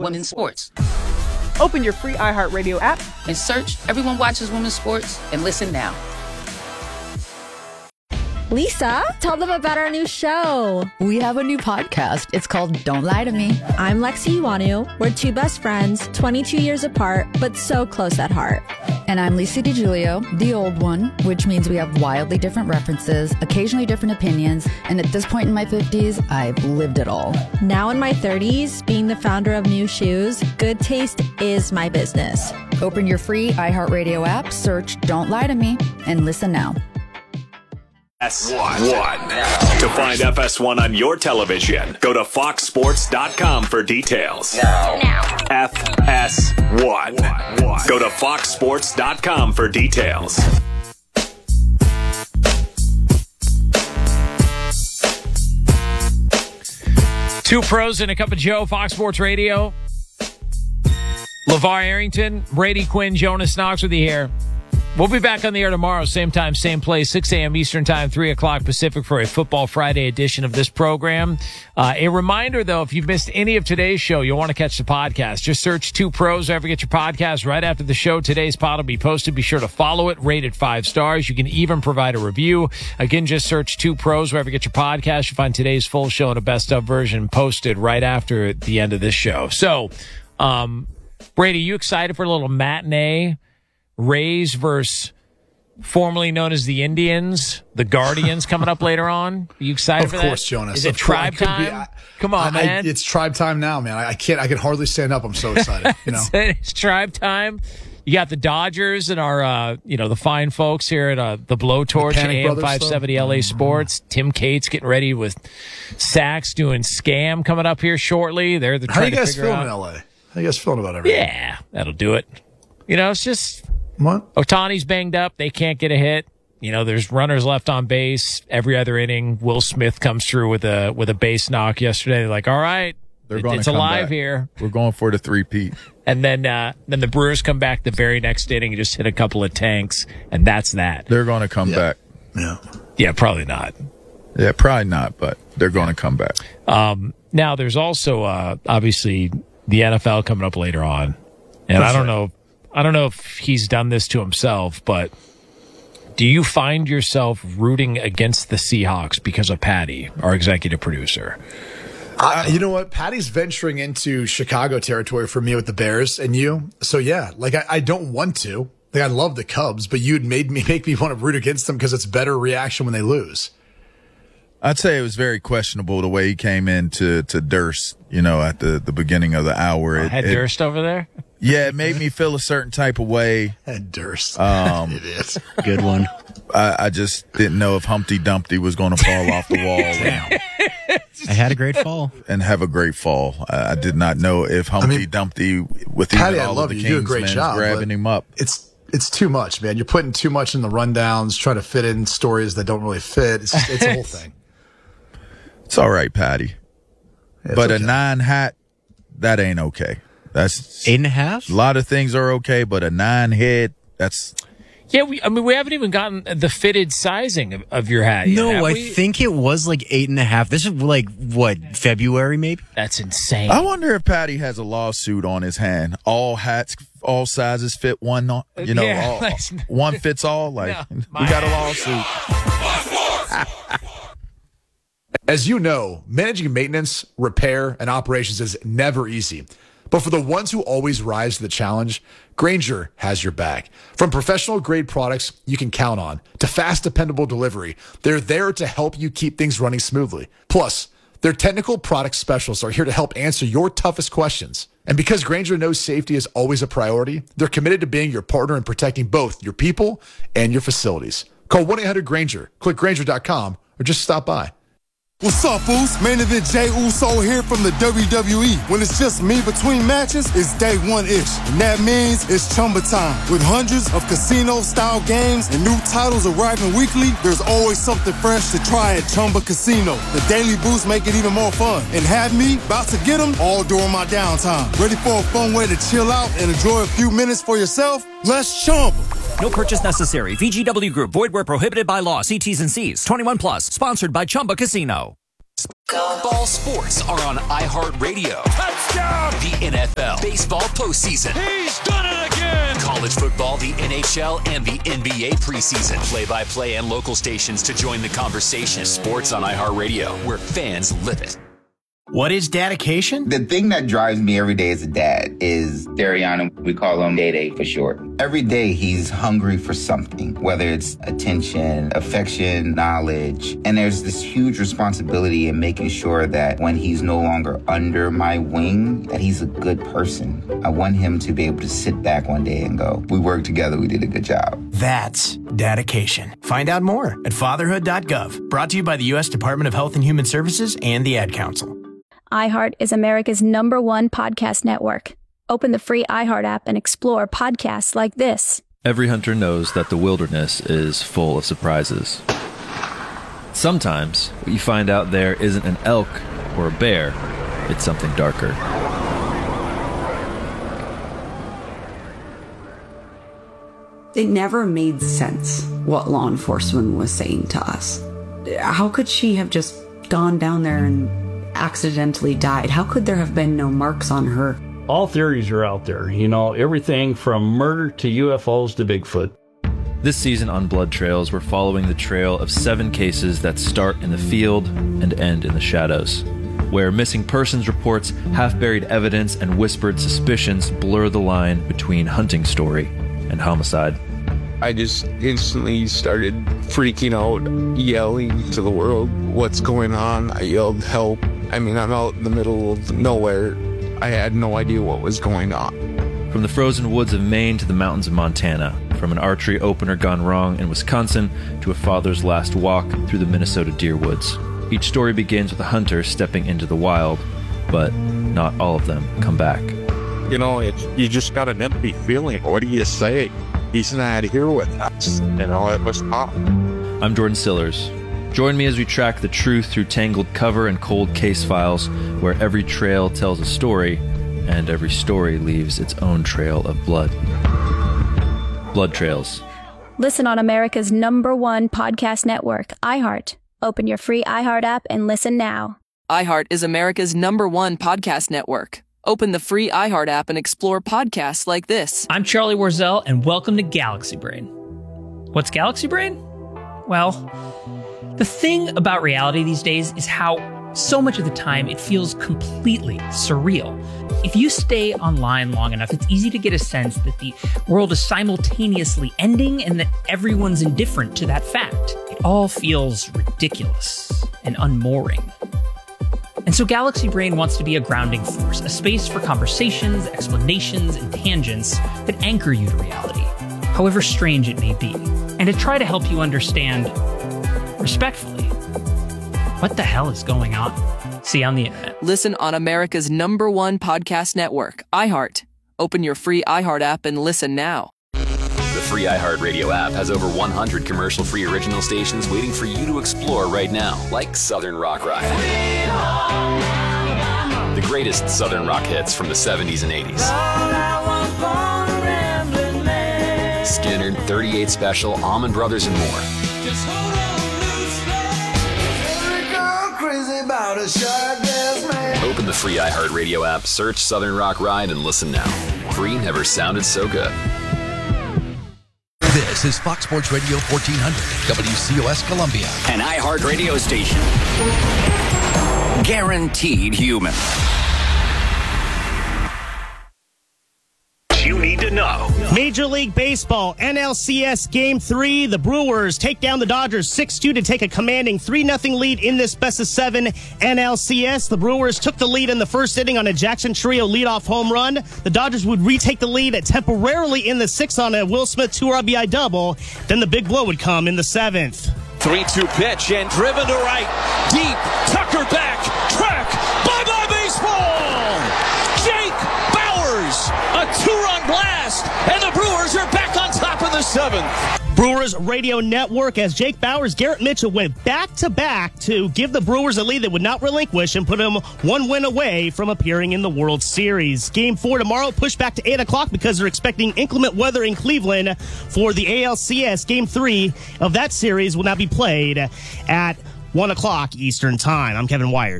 women's sports. Open your free iHeartRadio app And search Everyone Watches Women's Sports and listen now. Lisa, tell them about our new show. We have a new podcast. It's called Don't Lie to Me. I'm Lexi Iwanu. We're two best friends, 22 years apart, but so close at heart. And I'm Lisa DiGiulio, the old one, which means we have wildly different references, occasionally different opinions, and at this point in my 50s, I've lived it all. Now in my 30s, being the founder of New Shoes, good taste is my business. Open your free iHeartRadio app, search Don't Lie to Me, and listen now. FS1. To find FS1 on your television, go to foxsports.com for details. Now. FS1. Go to foxsports.com for details. Two pros and a cup of Joe, Fox Sports Radio. LeVar Arrington, Brady Quinn, Jonas Knox with you here. We'll be back on the air tomorrow, same time, same place, 6 a.m. Eastern Time, 3 o'clock Pacific for a Football Friday edition of this program. A reminder, though, if you've missed any of today's show, you'll want to catch the podcast. Just search Two Pros wherever you get your podcast. Right after the show, today's pod will be posted. Be sure to follow it, rate it 5 stars. You can even provide a review. Again, just search Two Pros wherever you get your podcast. You'll find today's full show and a best-of version posted right after the end of this show. So, Brady, you excited for a little matinee? Rays versus formerly known as the Indians, the Guardians, coming up later on. Are you excited for that? Of course, Jonas. Is it tribe time? Come on, man. It's tribe time now, man. I can hardly stand up. I'm so excited. You know, it's tribe time. You got the Dodgers and our, the fine folks here at the Blowtorch, AM 570 LA Sports. Tim Cates getting ready with Sachs doing Scam coming up here shortly. They're How you guys feeling in LA? How you guys feeling about everything? Yeah, that'll do it. It's just. What? Ohtani's banged up. They can't get a hit. There's runners left on base every other inning. Will Smith comes through with a base knock yesterday. They're like, all right, it's alive here. We're going for the three-peat. And then the Brewers come back the very next inning and just hit a couple of tanks, and that's that. They're going to come back. Yeah. Yeah, probably not. Yeah, probably not, but they're going to come back. Now, there's also, obviously, the NFL coming up later on. And I don't know if he's done this to himself, but do you find yourself rooting against the Seahawks because of Patty, our executive producer? You know what? Patty's venturing into Chicago territory for me with the Bears and you. So, yeah, I don't want to. I love the Cubs, but you'd make me want to root against them because it's better reaction when they lose. I'd say it was very questionable the way he came into Durst, at the beginning of the hour. Had Durst over there? Yeah, it made me feel a certain type of way. Had Durst. It is. Good one. I just didn't know if Humpty Dumpty was going to fall off the wall. I had a great fall. And have a great fall. I did not know if Humpty Dumpty, with Patty, even all of the you do a great Kingsmen job, grabbing him up. It's too much, man. You're putting too much in the rundowns, trying to fit in stories that don't really fit. It's a whole thing. It's all right, Patty. But okay. A 9 hat, that ain't okay. That's 8.5. A lot of things are okay, but a 9 head, that's. Yeah, we haven't even gotten the fitted sizing of your hat yet. No, I think it was 8.5. This is February maybe? That's insane. I wonder if Patty has a lawsuit on his hand. All hats, all sizes fit one, one fits all. We got a lawsuit. As you know, managing maintenance, repair, and operations is never easy. But for the ones who always rise to the challenge, Grainger has your back. From professional-grade products you can count on to fast, dependable delivery, they're there to help you keep things running smoothly. Plus, their technical product specialists are here to help answer your toughest questions. And because Grainger knows safety is always a priority, they're committed to being your partner in protecting both your people and your facilities. Call 1-800-GRAINGER, click Grainger.com, or just stop by. What's up, fools? Main event Jey Uso here from the WWE. When it's just me between matches, it's day one-ish. And that means it's Chumba time. With hundreds of casino-style games and new titles arriving weekly, there's always something fresh to try at Chumba Casino. The daily boosts make it even more fun. And have me about to get them all during my downtime. Ready for a fun way to chill out and enjoy a few minutes for yourself? Let's Chumba. No purchase necessary. VGW Group. Void where prohibited by law. See T's and C's. 21 plus. Sponsored by Chumba Casino. Ball sports are on iHeartRadio. Touchdown! The NFL, baseball postseason. He's done it again! College football, the NHL, and the NBA preseason. Play-by-play and local stations to join the conversation. Sports on iHeartRadio, where fans live it. What is dedication? The thing that drives me every day as a dad is Dariana. We call him Day-Day for short. Every day he's hungry for something, whether it's attention, affection, knowledge. And there's this huge responsibility in making sure that when he's no longer under my wing, that he's a good person. I want him to be able to sit back one day and go, we worked together, we did a good job. That's dedication. Find out more at fatherhood.gov. Brought to you by the U.S. Department of Health and Human Services and the Ad Council. iHeart is America's #1 podcast network. Open the free iHeart app and explore podcasts like this. Every hunter knows that the wilderness is full of surprises. Sometimes what you find out there isn't an elk or a bear, it's something darker. It never made sense what law enforcement was saying to us. How could she have just gone down there and accidentally died? How could there have been no marks on her? All theories are out there, everything from murder to UFOs to Bigfoot. This season on Blood Trails, we're following the trail of 7 cases that start in the field and end in the shadows, where missing persons reports, half-buried evidence, and whispered suspicions blur the line between hunting story and homicide. I just instantly started freaking out, yelling to the world, what's going on? I yelled, help. I'm out in the middle of nowhere. I had no idea what was going on. From the frozen woods of Maine to the mountains of Montana, from an archery opener gone wrong in Wisconsin to a father's last walk through the Minnesota deer woods. Each story begins with a hunter stepping into the wild, but not all of them come back. You just got an empty feeling. What do you say? He's not here with us. It was tough. I'm Jordan Sillers. Join me as we track the truth through tangled cover and cold case files, where every trail tells a story, and every story leaves its own trail of blood. Blood Trails. Listen on America's #1 podcast network, iHeart. Open your free iHeart app and listen now. iHeart is America's #1 podcast network. Open the free iHeart app and explore podcasts like this. I'm Charlie Warzel, and welcome to Galaxy Brain. What's Galaxy Brain? Well, the thing about reality these days is how so much of the time it feels completely surreal. If you stay online long enough, it's easy to get a sense that the world is simultaneously ending and that everyone's indifferent to that fact. It all feels ridiculous and unmooring. And so Galaxy Brain wants to be a grounding force, a space for conversations, explanations, and tangents that anchor you to reality, however strange it may be, and to try to help you understand, respectfully, what the hell is going on? See you on the internet. Listen on America's #1 podcast network, iHeart. Open your free iHeart app and listen now. The free iHeartRadio app has over 100 commercial-free original stations waiting for you to explore right now, like Southern Rock Ride. The greatest Southern rock hits from the 70s and 80s. Skinner, 38 Special, Allman Brothers, and more. Open the free iHeartRadio app, search Southern Rock Ride, and listen now. Free never sounded so good. This is Fox Sports Radio 1400, WCOS Columbia. An iHeartRadio station. Guaranteed human. You need to know. Major League Baseball, NLCS Game 3. The Brewers take down the Dodgers 6-2 to take a commanding 3-0 lead in this best-of-7 NLCS. The Brewers took the lead in the first inning on a Jackson Trio leadoff home run. The Dodgers would retake the lead temporarily in the 6th on a Will Smith 2 RBI double. Then the big blow would come in the 7th. 3-2 pitch and driven to right. Deep. Tucker back. Track. Bye-bye baseball. Jake Bauers. A 2-run blast. And the Brewers are back on top of the 7th. Brewers Radio Network, as Jake Bauers, Garrett Mitchell went back-to-back to give the Brewers a lead they would not relinquish and put them one win away from appearing in the World Series. Game 4 tomorrow pushed back to 8 o'clock because they're expecting inclement weather in Cleveland for the ALCS. Game 3 of that series will now be played at 1 o'clock Eastern Time. I'm Kevin Wyatt.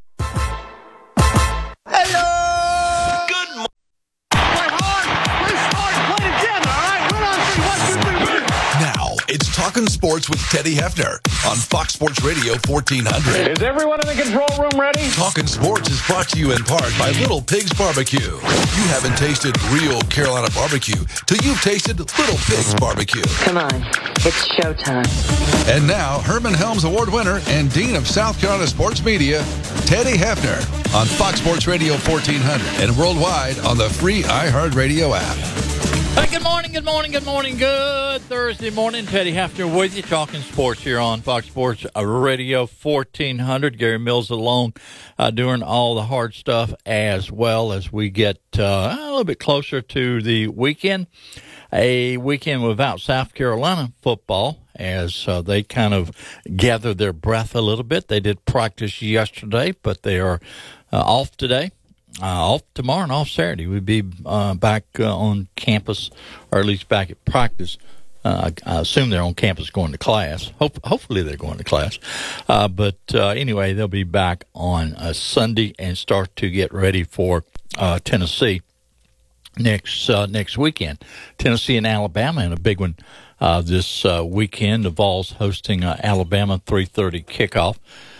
It's Talkin' Sports with Teddy Hefner on Fox Sports Radio 1400. Is everyone in the control room ready? Talkin' Sports is brought to you in part by Little Pigs Barbecue. You haven't tasted real Carolina barbecue till you've tasted Little Pigs Barbecue. Come on, it's showtime. And now, Herman Helms Award winner and Dean of South Carolina Sports Media, Teddy Hefner on Fox Sports Radio 1400 and worldwide on the free iHeartRadio app. Hey, good morning. Good Thursday morning. Teddy Hefner with you, talking sports here on Fox Sports Radio 1400. Gary Mills alone doing all the hard stuff as well as we get a little bit closer to the weekend. A weekend without South Carolina football as they kind of gather their breath a little bit. They did practice yesterday, but they are off today. Off tomorrow and off Saturday. We'd be back on campus, or at least back at practice. I assume they're on campus going to class. Hopefully they're going to class. But anyway, they'll be back on Sunday and start to get ready for Tennessee next weekend. Tennessee and Alabama in a big one this weekend. The Vols hosting Alabama 3:30 kickoff.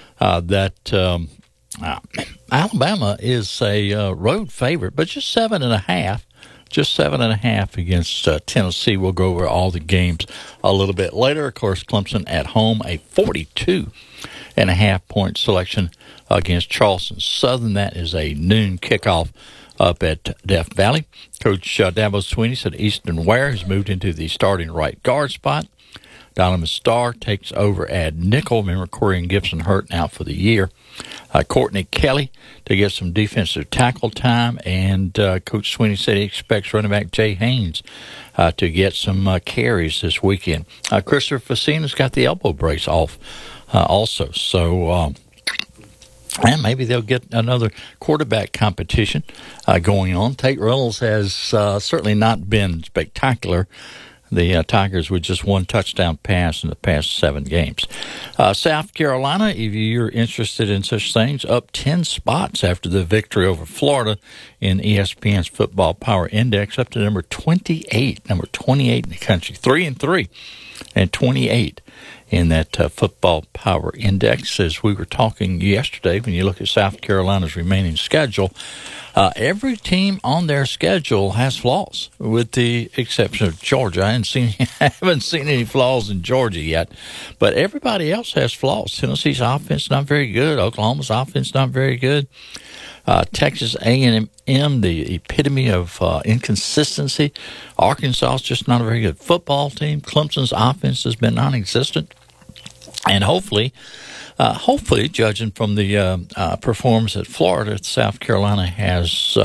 Alabama is a road favorite, but just 7.5. Just 7.5 against Tennessee. We'll go over all the games a little bit later. Of course, Clemson at home, a 42.5-point selection against Charleston Southern. That is a noon kickoff up at Death Valley. Coach Dabo Swinney said Easton Ware has moved into the starting right guard spot. Donovan Starr takes over at nickel. Remember, Corian Gibson hurt and out for the year. Courtney Kelly to get some defensive tackle time, and Coach Swinney said he expects running back Jay Haynes to get some carries this weekend. Christopher Facina's got the elbow brace off also, so and maybe they'll get another quarterback competition going on. Tate Reynolds has certainly not been spectacular. The Tigers with just one touchdown pass in the past 7 games. South Carolina, if you're interested in such things, up 10 spots after the victory over Florida in ESPN's Football Power Index, up to number 28. Number 28 in the country. 3-3 and 28 in that Football Power Index. As we were talking yesterday, when you look at South Carolina's remaining schedule, every team on their schedule has flaws, with the exception of Georgia. I haven't seen any flaws in Georgia yet, but everybody else has flaws. Tennessee's offense not very good. Oklahoma's offense not very good. Texas A&M, the epitome of inconsistency. Arkansas's just not a very good football team. Clemson's offense has been non-existent. And hopefully, judging from the performance at Florida, South Carolina has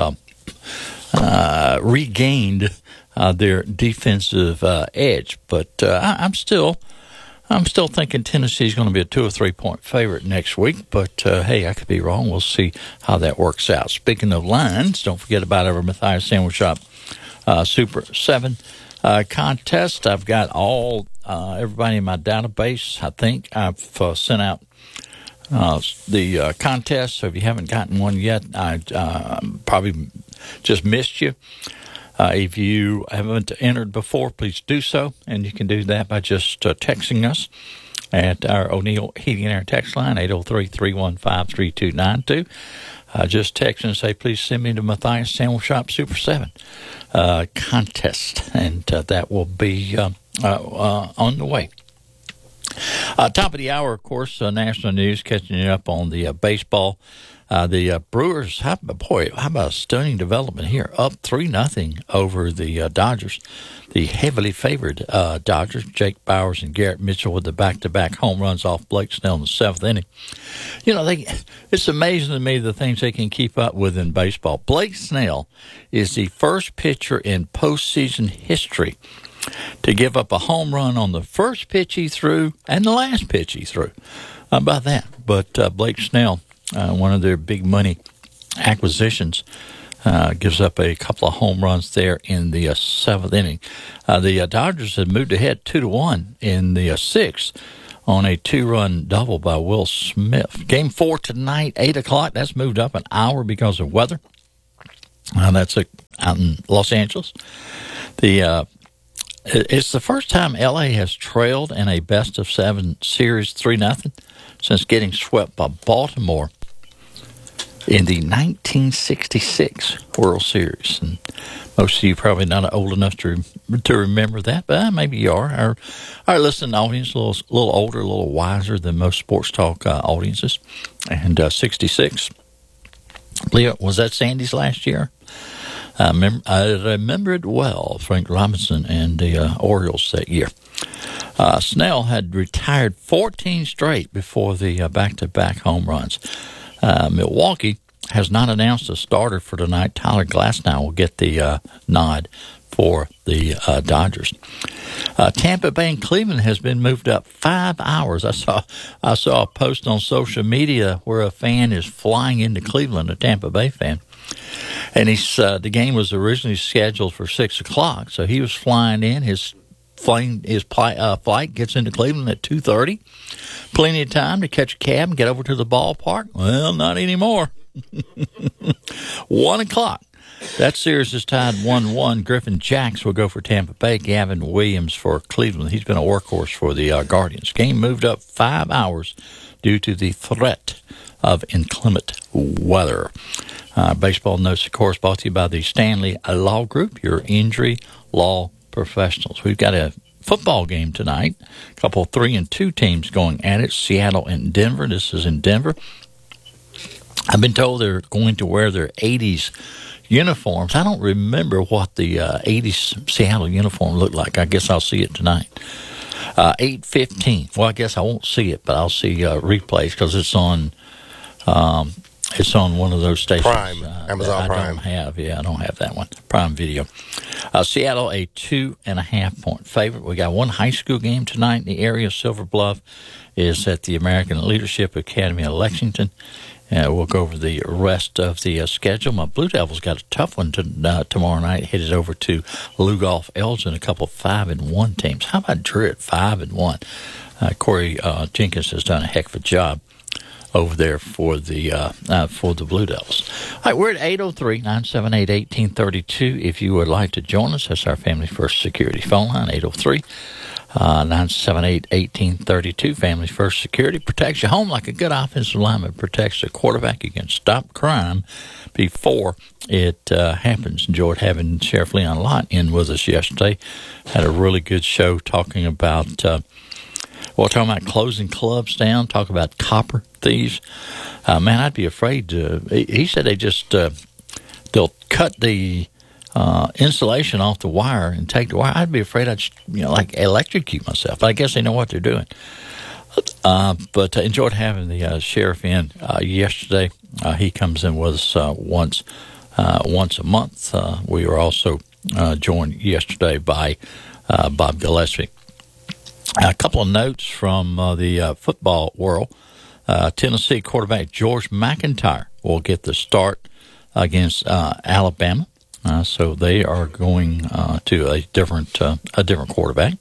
regained their defensive edge. But I'm still thinking Tennessee's going to be a 2 or 3 point favorite next week. But hey, I could be wrong. We'll see how that works out. Speaking of lines, don't forget about our Matthias Sandwich Shop Super 7 contest. I've got everybody in my database. I think I've sent out the contest. So if you haven't gotten one yet, I probably just missed you. If you haven't entered before, please do so. And you can do that by just texting us at our O'Neill Heating and Air text line, 803-315-3292. Just text and say, please send me to Matthias Sandwich Shop Super 7 contest. And that will be on the way. Top of the hour, of course, national news, catching you up on the baseball. The Brewers, how about a stunning development here? Up 3-0 over the Dodgers, the heavily favored Dodgers. Jake Bowers and Garrett Mitchell with the back-to-back home runs off Blake Snell in the 7th inning. You know, it's amazing to me the things they can keep up with in baseball. Blake Snell is the first pitcher in postseason history to give up a home run on the first pitch he threw and the last pitch he threw. How about that? But Blake Snell, one of their big money acquisitions, gives up a couple of home runs there in the 7th inning. The Dodgers had moved ahead 2-1 in the 6th on a 2-run double by Will Smith. Game 4 tonight, 8 o'clock. That's moved up an hour because of weather. That's out in Los Angeles. It's the first time LA has trailed in a best-of-7 series 3-0 since getting swept by Baltimore in the 1966 World Series. And most of you probably not old enough to remember that, but maybe you are. Our listening audience, a little older, a little wiser than most sports talk audiences. And 66, Leo, was that Sandy's last year? I remember it well, Frank Robinson and the Orioles that year. Snell had retired 14 straight before the back-to-back home runs. Milwaukee has not announced a starter for tonight. Tyler Glasnow will get the nod for the Dodgers. Tampa Bay and Cleveland has been moved up 5 hours. I saw a post on social media where a fan is flying into Cleveland, a Tampa Bay fan. And the game was originally scheduled for 6 o'clock, so he was flying in. His flight gets into Cleveland at 2:30. Plenty of time to catch a cab and get over to the ballpark. Well, not anymore. 1 o'clock. That series is tied 1-1. Griffin Jacks will go for Tampa Bay. Gavin Williams for Cleveland. He's been a workhorse for the Guardians. Game moved up 5 hours due to the threat of inclement weather. Baseball notes, of course, brought to you by the Stanley Law Group, your injury law professionals. We've got a football game tonight. A couple 3-2 teams going at it. Seattle and Denver. This is in Denver. I've been told they're going to wear their 80s uniforms. I don't remember what the 80s Seattle uniform looked like. I guess I'll see it tonight. 8:15. Well, I guess I won't see it, but I'll see replays because it's on one of those stations. Prime, Amazon Prime. I don't have that one. Prime Video. Seattle, a 2.5-point favorite. We got one high school game tonight in the area. Silver Bluff is at the American Leadership Academy of Lexington. We'll go over the rest of the schedule. My Blue Devils got a tough one tomorrow night, headed over to Lugoff Elgin, a couple of 5-1 teams. How about Drew at 5-1? Corey Jenkins has done a heck of a job over there for the Blue Devils. All right, we're at 803-978-1832. If you would like to join us, that's our Family First Security phone line, 803-978-1832. Family First Security protects your home like a good offensive lineman protects a quarterback. You can stop crime before it happens. Enjoyed having Sheriff Leon Lott in with us yesterday. Had a really good show talking about talking about closing clubs down, talk about copper thieves. Man, I'd be afraid to. He said they'll cut the insulation off the wire and take the wire. I'd be afraid I'd like electrocute myself. But I guess they know what they're doing. But enjoyed having the sheriff in yesterday. He comes in with us once a month. We were also joined yesterday by Bob Gillespie. A couple of notes from the football world. Tennessee quarterback George McIntyre will get the start against Alabama. So they are going to a different quarterback.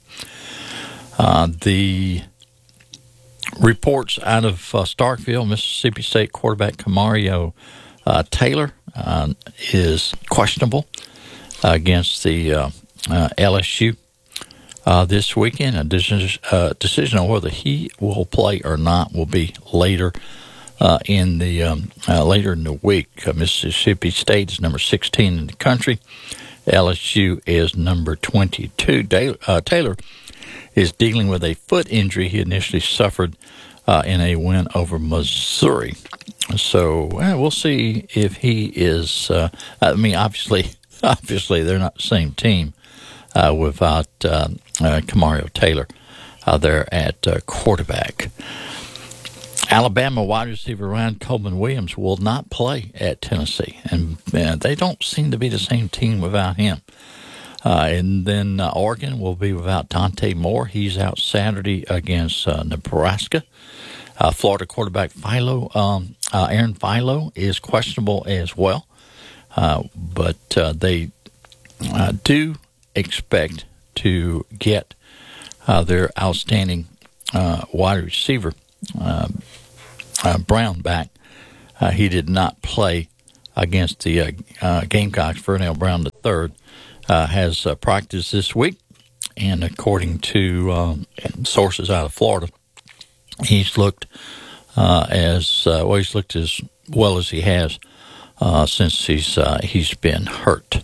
The reports out of Starkville, Mississippi State quarterback Camario Taylor is questionable against the LSU. This weekend, a decision on whether he will play or not will be later in the week. Mississippi State is number 16 in the country. LSU is number 22. Taylor is dealing with a foot injury he initially suffered in a win over Missouri. So we'll see if he is. Obviously, they're not the same team. Without Camario Taylor there at quarterback. Alabama wide receiver Ryan Coleman Williams will not play at Tennessee, and they don't seem to be the same team without him. And then Oregon will be without Dante Moore. He's out Saturday against Nebraska. Florida quarterback Aaron Philo is questionable as well, but they do expect to get their outstanding wide receiver, Brown, back. He did not play against the Gamecocks. Vernell Brown III has practiced this week, and according to sources out of Florida, he's looked as well as he has since he's been hurt.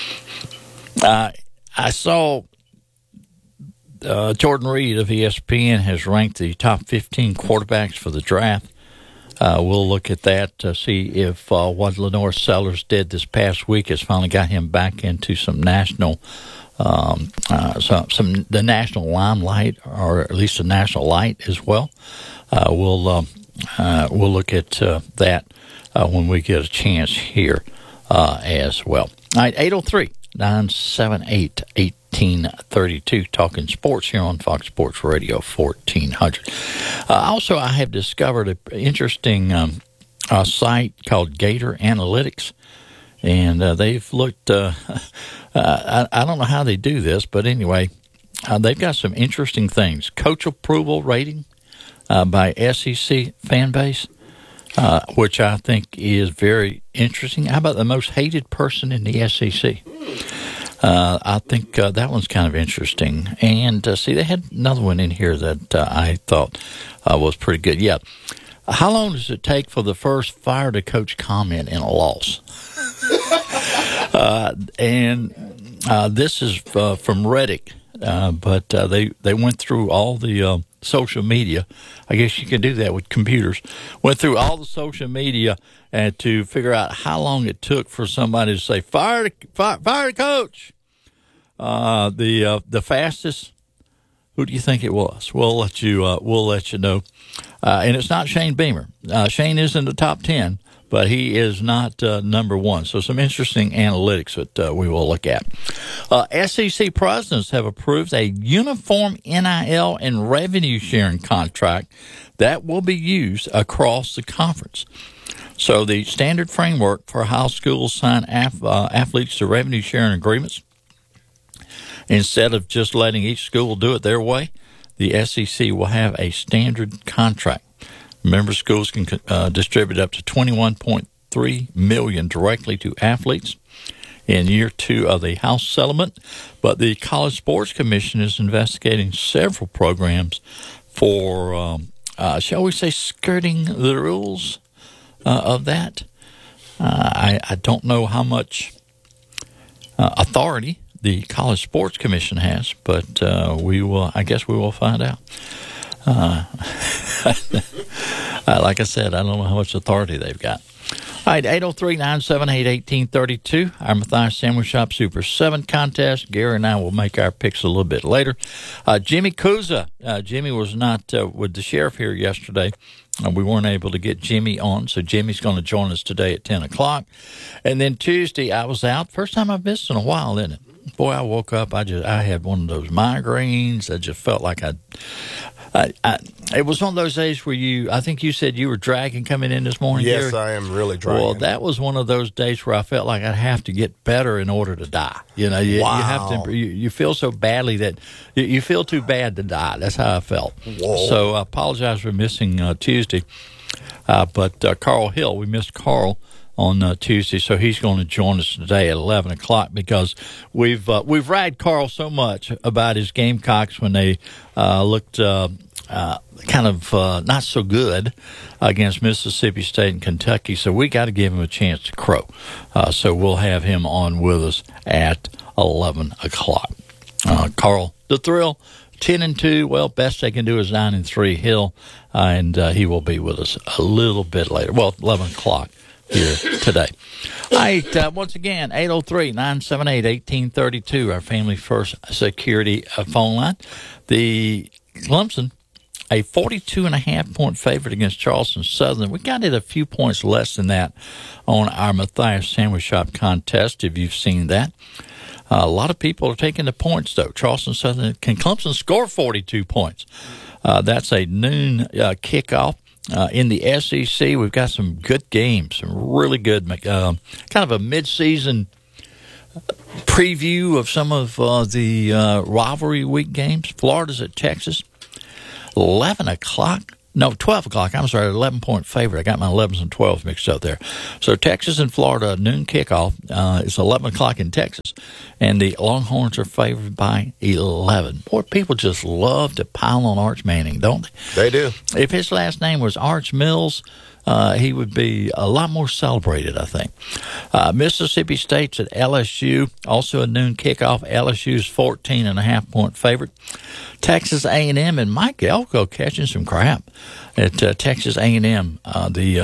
I saw Jordan Reed of ESPN has ranked the top 15 quarterbacks for the draft. We'll look at that to see if what Lenore Sellers did this past week has finally got him back into some national, the national limelight, or at least the national light as well. We'll look at that when we get a chance here as well. All right, 803-978-1832, talking sports here on Fox Sports Radio 1400. Also, I have discovered an interesting site called Gator Analytics, and they've looked, I don't know how they do this, but anyway, they've got some interesting things. Coach approval rating by SEC fan base, which I think is very interesting. How about the most hated person in the SEC? I think that one's kind of interesting. And see, they had another one in here that I thought was pretty good. Yeah. How long does it take for the first fire the coach comment in a loss? This is from Reddick, but they went through all the social media. I guess you can do that with computers. Went through all the social media and to figure out how long it took for somebody to say fire the coach. The fastest. Who do you think it was? We'll let you know. And it's not Shane Beamer. Shane is in the top 10, but he is not number one. So some interesting analytics that we will look at. SEC presidents have approved a uniform NIL and revenue sharing contract that will be used across the conference. So the standard framework for how schools sign athletes to revenue sharing agreements, instead of just letting each school do it their way, the SEC will have a standard contract. Member schools can distribute up to $21.3 million directly to athletes in year 2 of the House settlement. But the College Sports Commission is investigating several programs for, shall we say, skirting the rules of that. I don't know how much authority the College Sports Commission has, but I guess we will find out. Like I said, I don't know how much authority they've got. All right, 803-978-1832, our Matthias Sandwich Shop Super 7 contest. Gary and I will make our picks a little bit later. Jimmy Kuza. Jimmy was not with the sheriff here yesterday. We weren't able to get Jimmy on, so Jimmy's going to join us today at 10 o'clock. And then Tuesday, I was out. First time I've missed in a while, isn't it? Boy, I woke up, I had one of those migraines. I just felt like it was one of those days where I think you said you were dragging coming in this morning. Yes, Gary? I am really dragging. Well, that was one of those days where I felt like I'd have to get better in order to die. You know, you have to. You feel so badly that you feel too bad to die. That's how I felt. Whoa. So I apologize for missing Tuesday. But Carl Hill, we missed Carl on Tuesday, so he's going to join us today at 11 o'clock because we've ragged Carl so much about his Gamecocks when they looked kind of not so good against Mississippi State and Kentucky, so we got to give him a chance to crow. So we'll have him on with us at 11 o'clock. Carl, the Thrill, 10-2. Well, best they can do is 9-3 Hill, and he will be with us a little bit later. Well, 11 o'clock. Here today. All right, once again, 803-978-1832, our Family First Security phone line. The Clemson, a 42.5-point favorite against Charleston Southern. We got it a few points less than that on our Matthias Sandwich Shop contest, if you've seen that. A lot of people are taking the points, though. Charleston Southern, can Clemson score 42 points? That's a noon kickoff. In the SEC, we've got some good games, some really good, kind of a mid-season preview of some of the rivalry week games. Florida's at Texas. 11 o'clock. No, 12 o'clock. I'm sorry, 11-point favorite. I got my 11s and 12s mixed up there. So Texas and Florida, noon kickoff. It's 11 o'clock in Texas. And the Longhorns are favored by 11. Boy, people just love to pile on Arch Manning, don't they? They do. If his last name was Arch Mills, he would be a lot more celebrated, I think. Mississippi State's at LSU, also a noon kickoff. LSU's 14.5-point favorite. Texas A&M and Mike Elko catching some crap at Texas A&M. The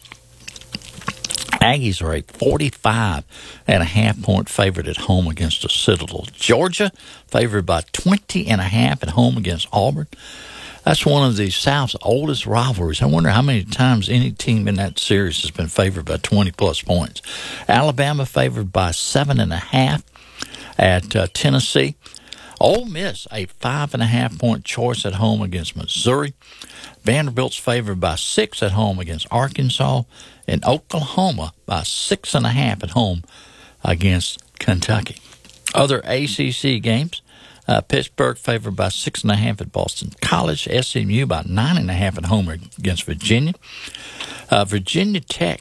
Aggies are a 45.5-point favorite at home against the Citadel. Georgia favored by 20.5 at home against Auburn. That's one of the South's oldest rivalries. I wonder how many times any team in that series has been favored by 20-plus points. Alabama favored by 7.5 at Tennessee. Ole Miss, a 5.5-point choice at home against Missouri. Vanderbilt's favored by 6 at home against Arkansas. And Oklahoma by 6.5 at home against Kentucky. Other ACC games. Pittsburgh favored by 6.5 at Boston College. SMU by 9.5 at home against Virginia. Virginia Tech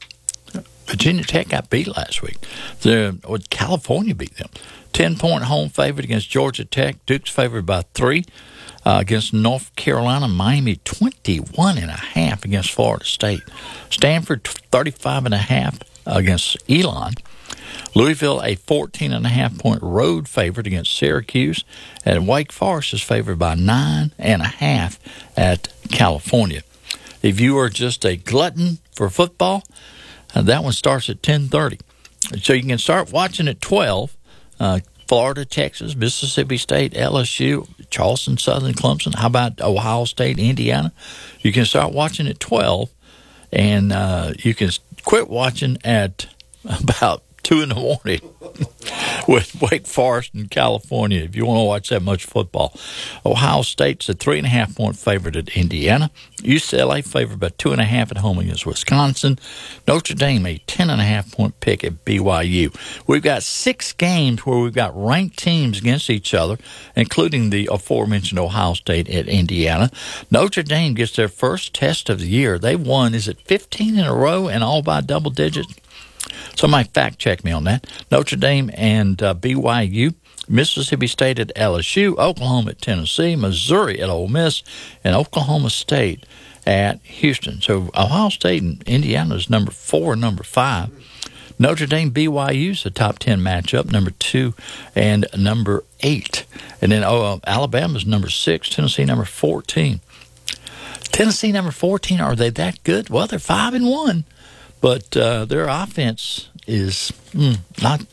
got beat last week. California beat them. 10-point home favorite against Georgia Tech. Duke's favored by 3 against North Carolina. Miami 21.5 against Florida State. Stanford 35.5 against Elon. Louisville, a 14.5-point road favorite against Syracuse. And Wake Forest is favored by 9.5 at California. If you are just a glutton for football, that one starts at 10:30. So you can start watching at 12. Florida, Texas, Mississippi State, LSU, Charleston, Southern, Clemson. How about Ohio State, Indiana? You can start watching at 12, and you can quit watching at about 2 in the morning with Wake Forest and California if you want to watch that much football. Ohio State's a 3.5-point favorite at Indiana. UCLA favored by 2.5 at home against Wisconsin. Notre Dame a 10.5-point pick at BYU. We've got 6 games where we've got ranked teams against each other, including the aforementioned Ohio State at Indiana. Notre Dame gets their first test of the year. They've won, 15 in a row and all by double digits? Somebody fact-check me on that. Notre Dame and BYU, Mississippi State at LSU, Oklahoma at Tennessee, Missouri at Ole Miss, and Oklahoma State at Houston. So Ohio State and Indiana is number 4 and number 5. Notre Dame, BYU is the top 10 matchup, number 2 and number 8. And then Alabama's number 6, Tennessee number 14. Tennessee number 14, are they that good? Well, they're 5-1. But their offense is not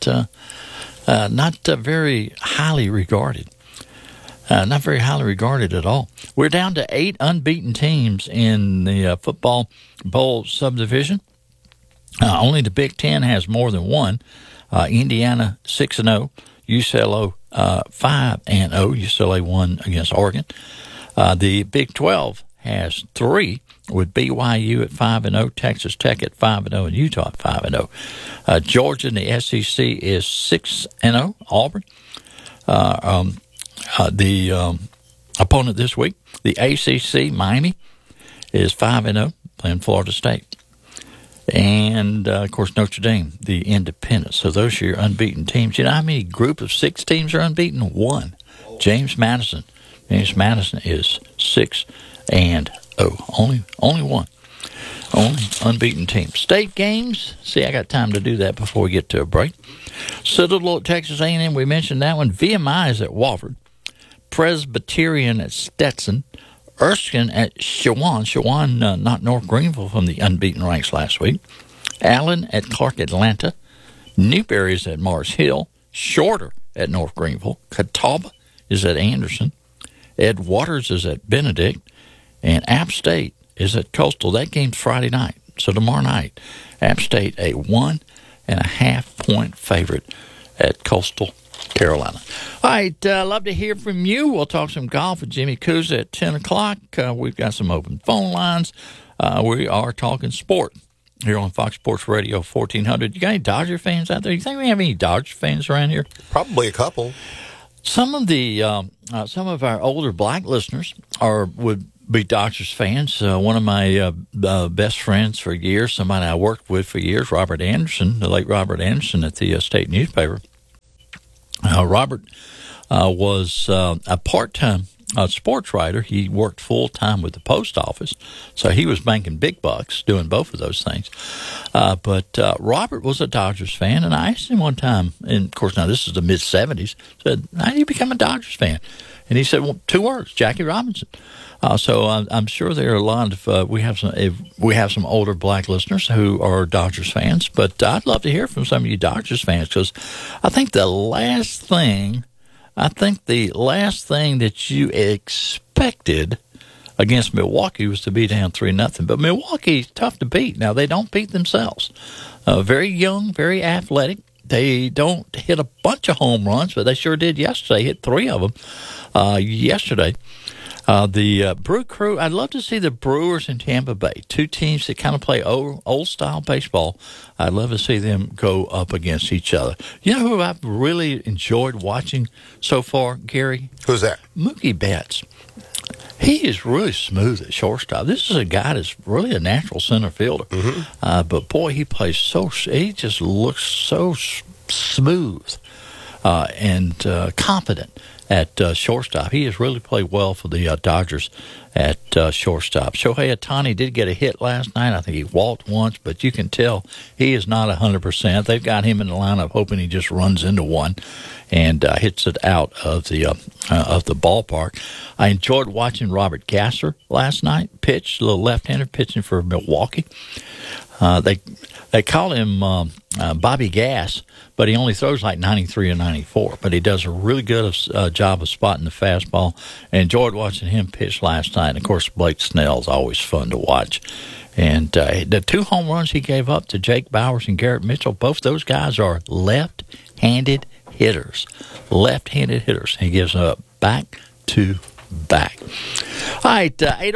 very highly regarded. Not very highly regarded at all. We're down to 8 unbeaten teams in the football bowl subdivision. Only the Big Ten has more than one. Indiana 6-0, UCLA 5-0. UCLA won against Oregon. The Big 12 has 3. With BYU at 5-0, Texas Tech at 5-0, and Utah at 5-0. Georgia in the SEC is 6-0. Auburn, the opponent this week, the ACC, Miami, is 5-0, playing Florida State. And, of course, Notre Dame, the independent. So those are your unbeaten teams. You know how many group of 6 teams are unbeaten? 1. James Madison. James Madison is 6-0. Only one. Only unbeaten team. State games. See, I got time to do that before we get to a break. Citadel at Texas A&M, we mentioned that one. VMI is at Wofford. Presbyterian at Stetson. Erskine at Shawan. Shawan knocked North Greenville from the unbeaten ranks last week. Allen at Clark Atlanta. Newberry is at Mars Hill. Shorter at North Greenville. Catawba is at Anderson. Ed Waters is at Benedict. And App State is at Coastal. That game's Friday night. So tomorrow night, App State a 1.5-point favorite at Coastal Carolina. All right, love to hear from you. We'll talk some golf with Jimmy Kuza at 10 o'clock. We've got some open phone lines. We are talking sport here on Fox Sports Radio 1400. You got any Dodger fans out there? You think we have any Dodger fans around here? Probably a couple. Some of our older black listeners would be Dodgers fans. One of my best friends for years, somebody I worked with for years, Robert Anderson, the late Robert Anderson at the state newspaper. Robert was a part-time sports writer. He worked full-time with the post office, so he was making big bucks doing both of those things. But Robert was a Dodgers fan, and I asked him one time, and of course now this is the mid-'70s, said, how did you become a Dodgers fan? And he said, well, 2 words, Jackie Robinson. So I'm sure there are a lot of we have some older black listeners who are Dodgers fans, but I'd love to hear from some of you Dodgers fans, because I think the last thing that you expected against Milwaukee was to be down 3-0. But Milwaukee's tough to beat. Now, they don't beat themselves. Very young, very athletic. They don't hit a bunch of home runs, but they sure did yesterday. Hit 3 of them yesterday. The Brew Crew, I'd love to see the Brewers in Tampa Bay, 2 teams that kind of play old-style baseball. I'd love to see them go up against each other. You know who I've really enjoyed watching so far, Gary? Who's that? Mookie Betts. He is really smooth at shortstop. This is a guy that's really a natural center fielder. Mm-hmm. But, boy, he just looks so smooth and confident at shortstop. He has really played well for the Dodgers at shortstop. Shohei Ohtani did get a hit last night. I think he walked once, but you can tell he is not 100%. They've got him in the lineup hoping he just runs into one and hits it out of the ballpark. I enjoyed watching Robert Gasser last night pitch, a little left-hander pitching for Milwaukee. They call him Bobby Gas, but he only throws like 93 or 94. But he does a really good job of spotting the fastball. I enjoyed watching him pitch last night. And, of course, Blake Snell's always fun to watch. And the 2 home runs he gave up to Jake Bowers and Garrett Mitchell, both those guys are left-handed hitters. Left-handed hitters. He gives them up back to back. All right,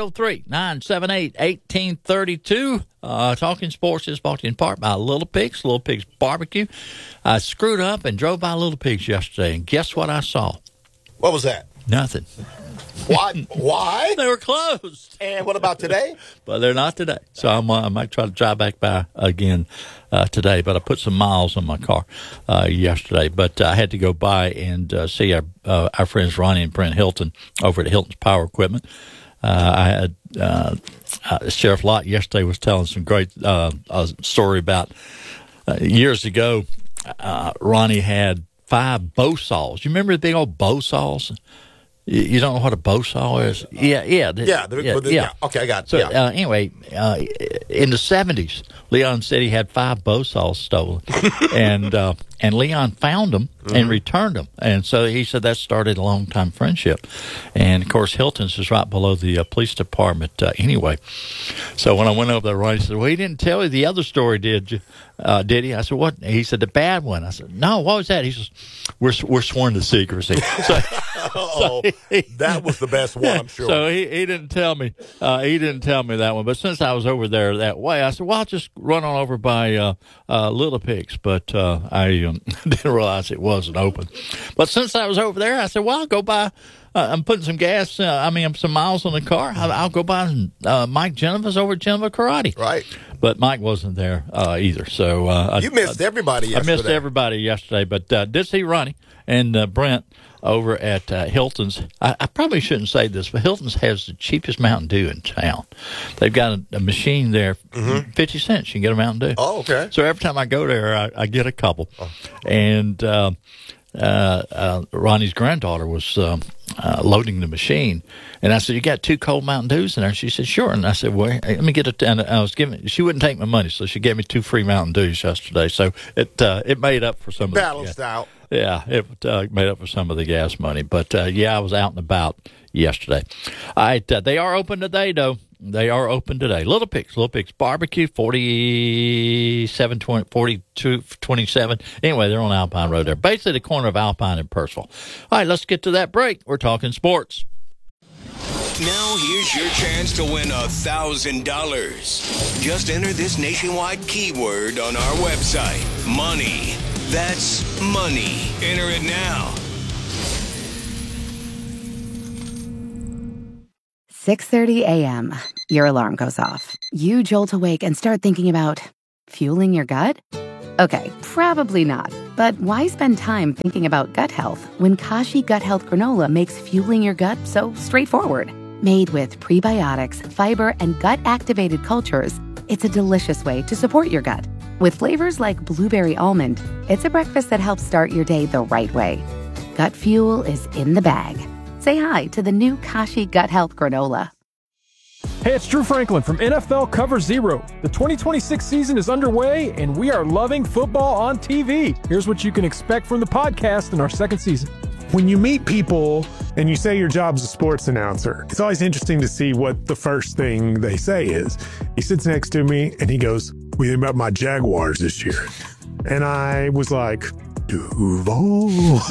803-978-1832. Talking Sports is brought to you in part by Little Pigs Barbecue. I screwed up and drove by Little Pigs yesterday, and guess what I saw? What was that? Nothing. What? Why? They were closed. And what about today? But they're not today. So I might try to drive back by again today. But I put some miles on my car yesterday. But I had to go by and see our friends Ronnie and Brent Hilton over at Hilton's Power Equipment. I had Sheriff Lott yesterday was telling some great story about years ago. Ronnie had 5 bow saws. You remember the big old bow saws? You don't know what a bow saw is? Yeah. Okay, I got it. So anyway, in the 70s, Leon said he had 5 bow saws stolen, and Leon found them and returned them, and so he said that started a long-time friendship. And of course, Hilton's is right below the police department anyway. So when I went over there, Ronnie said, "Well, he didn't tell you the other story, did he?" I said, "What?" He said, "The bad one." I said, "No, what was that?" He says, "We're sworn to secrecy." That was the best one, I'm sure. So he didn't tell me. He didn't tell me that one. But since I was over there that way, I said, "Well, I'll just run on over by Little Pigs." But I didn't realize it wasn't open. But since I was over there, I said, "Well, I'll go by." I'm putting some gas. Some miles on the car. I'll go by Mike Geneva's over at Geneva Karate. Right. But Mike wasn't there either. So you missed everybody yesterday. I missed everybody yesterday, but did see Ronnie and Brent over at Hilton's. I probably shouldn't say this, but Hilton's has the cheapest Mountain Dew in town. They've got a machine there, 50 cents. You can get a Mountain Dew. Oh, okay. So every time I go there, I get a couple. Oh. And Ronnie's granddaughter was loading the machine, and I said, "You got 2 cold Mountain Dews in there?" She said, "Sure." And I said, "Well, let me get it." And I was giving. She wouldn't take my money, so she gave me 2 free Mountain Dews yesterday. So it made up for some balanced out. Yeah, it made up for some of the gas money. But I was out and about yesterday. All right, they are open today, though. They are open today. Little Pigs Barbecue, 4227. Anyway, they're on Alpine Road there. Basically the corner of Alpine and Purcell. All right, let's get to that break. We're talking sports. Now here's your chance to win $1,000. Just enter this nationwide keyword on our website. Money. That's money. Enter it now. 6:30 a.m., your alarm goes off. You jolt awake and start thinking about fueling your gut? Okay, probably not. But why spend time thinking about gut health when Kashi Gut Health Granola makes fueling your gut so straightforward? Made with prebiotics, fiber, and gut-activated cultures, it's a delicious way to support your gut. With flavors like blueberry almond, it's a breakfast that helps start your day the right way. Gut fuel is in the bag. Say hi to the new Kashi Gut Health Granola. Hey, it's Drew Franklin from NFL Cover Zero. The 2026 season is underway, and we are loving football on TV. Here's what you can expect from the podcast in our second season. When you meet people and you say your job's a sports announcer, it's always interesting to see what the first thing they say is. He sits next to me and he goes, "What do you think about my Jaguars this year?" And I was like, Duval.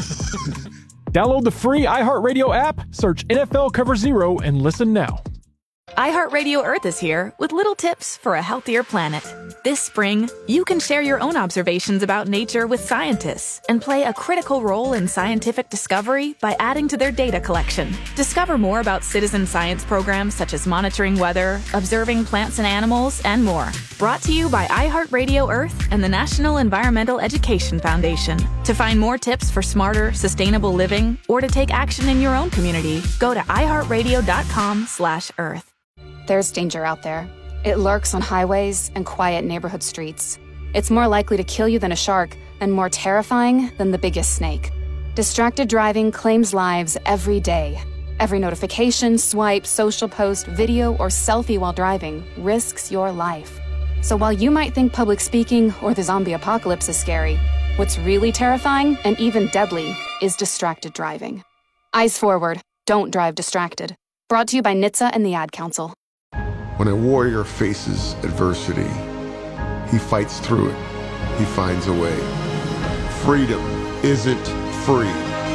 Download the free iHeartRadio app, search NFL Cover Zero, and listen now. iHeartRadio Earth is here with little tips for a healthier planet. This spring, you can share your own observations about nature with scientists and play a critical role in scientific discovery by adding to their data collection. Discover more about citizen science programs such as monitoring weather, observing plants and animals, and more. Brought to you by iHeartRadio Earth and the National Environmental Education Foundation. To find more tips for smarter, sustainable living or to take action in your own community, go to iHeartRadio.com/Earth. There's danger out there. It lurks on highways and quiet neighborhood streets. It's more likely to kill you than a shark and more terrifying than the biggest snake. Distracted driving claims lives every day. Every notification, swipe, social post, video, or selfie while driving risks your life. So while you might think public speaking or the zombie apocalypse is scary, what's really terrifying and even deadly is distracted driving. Eyes forward. Don't drive distracted. Brought to you by NHTSA and the Ad Council. When a warrior faces adversity, he fights through it. He finds a way. Freedom isn't free.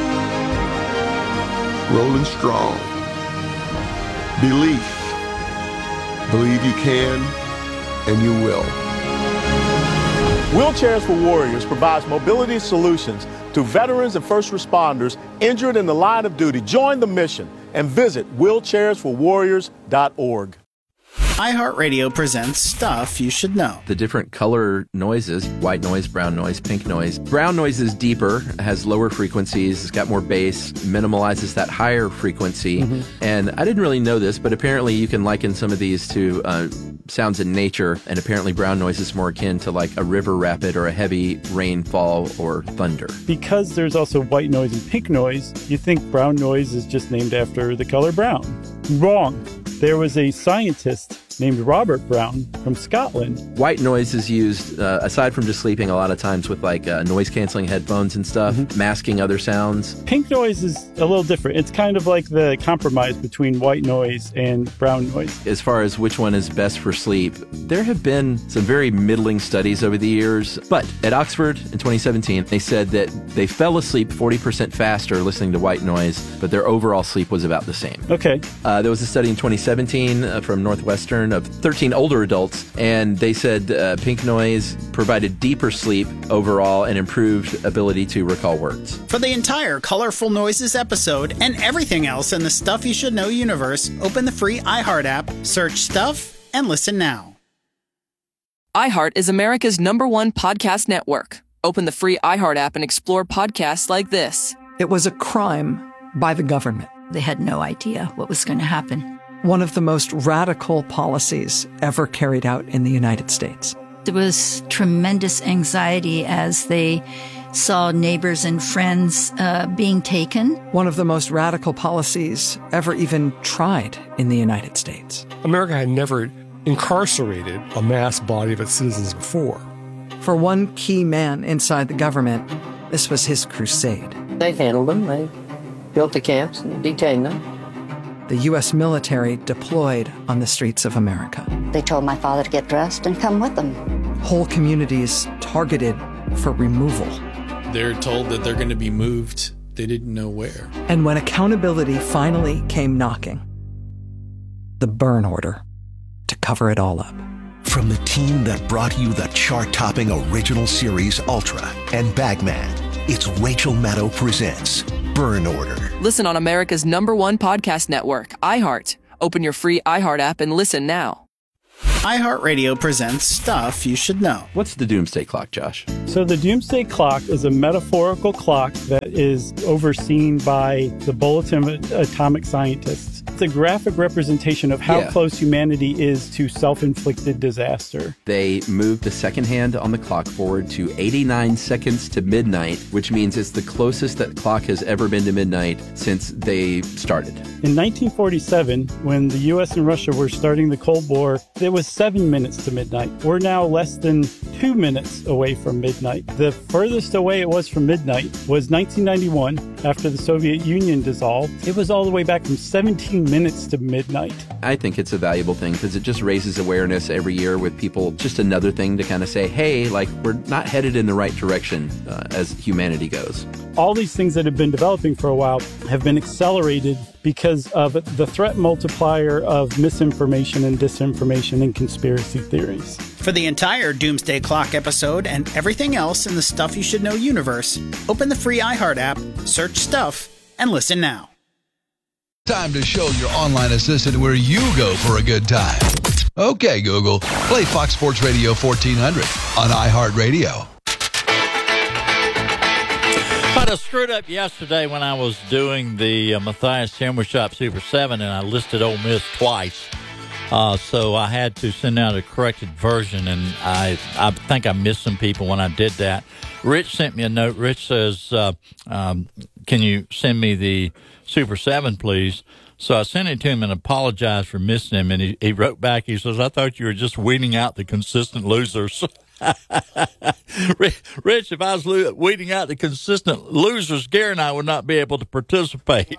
Rolling strong. Belief. Believe you can, and you will. Wheelchairs for Warriors provides mobility solutions to veterans and first responders injured in the line of duty. Join the mission and visit wheelchairsforwarriors.org. iHeartRadio presents Stuff You Should Know. The different color noises, white noise, brown noise, pink noise. Brown noise is deeper, has lower frequencies, it's got more bass, minimalizes that higher frequency. And I didn't really know this, but apparently you can liken some of these to sounds in nature, and apparently brown noise is more akin to like a river rapid or a heavy rainfall or thunder. Because there's also white noise and pink noise, you think brown noise is just named after the color brown. Wrong. There was a scientist named Robert Brown from Scotland. White noise is used, aside from just sleeping, a lot of times with like noise-canceling headphones and stuff, masking other sounds. Pink noise is a little different. It's kind of like the compromise between white noise and brown noise. As far as which one is best for sleep, there have been some very middling studies over the years. But at Oxford in 2017, they said that they fell asleep 40% faster listening to white noise, but their overall sleep was about the same. Okay. There was a study in 2017 from Northwestern of 13 older adults, and they said pink noise provided deeper sleep overall and improved ability to recall words. For the entire Colorful Noises episode and everything else in the Stuff You Should Know universe, open the free iHeart app, search Stuff, and listen now. iHeart is America's #1 podcast network. Open the free iHeart app and explore podcasts like this. It was a crime by the government. They had no idea what was going to happen. One of the most radical policies ever carried out in the United States. There was tremendous anxiety as they saw neighbors and friends being taken. One of the most radical policies ever even tried in the United States. America had never incarcerated a mass body of its citizens before. For one key man inside the government, this was his crusade. They handled them. They built the camps and detained them. The U.S. military deployed on the streets of America. They told my father to get dressed and come with them. Whole communities targeted for removal. They're told that they're going to be moved. They didn't know where. And when accountability finally came knocking, the burn order to cover it all up. From the team that brought you the chart-topping original series Ultra and Bagman, it's Rachel Maddow presents Burn Order. Listen on America's #1 podcast network, iHeart, Open your free iHeart app and listen now. iHeartRadio presents Stuff You Should Know. What's the Doomsday Clock, Josh? So the Doomsday Clock is a metaphorical clock that is overseen by the Bulletin of Atomic Scientists. It's a graphic representation of how close humanity is to self-inflicted disaster. They moved the second hand on the clock forward to 89 seconds to midnight, which means it's the closest that clock has ever been to midnight since they started. In 1947, when the U.S. and Russia were starting the Cold War, it was 7 minutes to midnight. We're now less than 2 minutes away from midnight. The furthest away it was from midnight was 1991, after the Soviet Union dissolved. It was all the way back from 17 minutes to midnight. I think it's a valuable thing because it just raises awareness every year with people. Just another thing to kind of say, hey, like, we're not headed in the right direction as humanity goes. All these things that have been developing for a while have been accelerated because of the threat multiplier of misinformation and disinformation and conspiracy theories. For the entire Doomsday Clock episode and everything else in the Stuff You Should Know universe, open the free iHeart app, search Stuff, and listen now. Time to show your online assistant where you go for a good time. Okay, Google, play Fox Sports Radio 1400 on iHeartRadio. I screwed up yesterday when I was doing the Matthias Sandwich Shop Super 7, and I listed Ole Miss twice. So I had to send out a corrected version, and I think I missed some people when I did that. Rich sent me a note. Rich says, can you send me the Super 7, please? So I sent it to him and apologized for missing him, and he wrote back. He says, I thought you were just weeding out the consistent losers. Rich, if I was weeding out the consistent losers, Gary and I would not be able to participate.